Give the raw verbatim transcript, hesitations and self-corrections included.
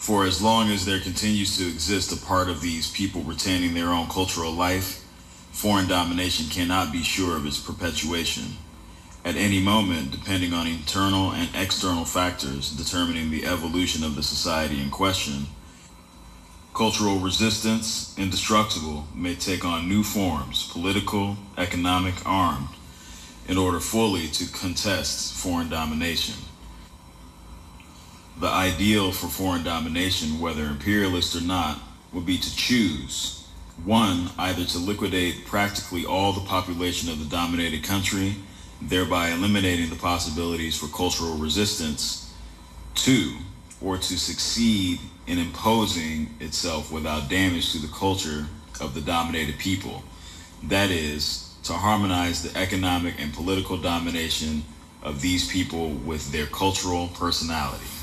For as long as there continues to exist a part of these people retaining their own cultural life, foreign domination cannot be sure of its perpetuation. At any moment, depending on internal and external factors determining the evolution of the society in question, cultural resistance, indestructible, may take on new forms, political, economic, armed, in order fully to contest foreign domination. The ideal for foreign domination, whether imperialist or not, would be to choose, one, either to liquidate practically all the population of the dominated country, thereby eliminating the possibilities for cultural resistance, two, or to succeed in imposing itself without damage to the culture of the dominated people, that is, to harmonize the economic and political domination of these people with their cultural personality.